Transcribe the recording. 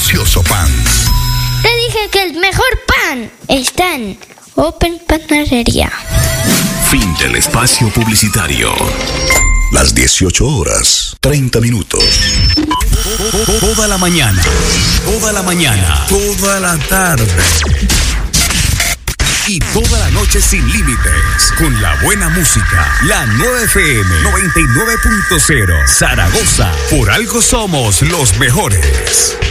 delicioso pan. Te dije que el mejor pan está en Open Panadería. Fin del espacio publicitario. Las 18:30. Toda la mañana, toda la tarde y toda la noche sin límites, con la buena música. La 9FM 99.0 Zaragoza. Por algo somos los mejores.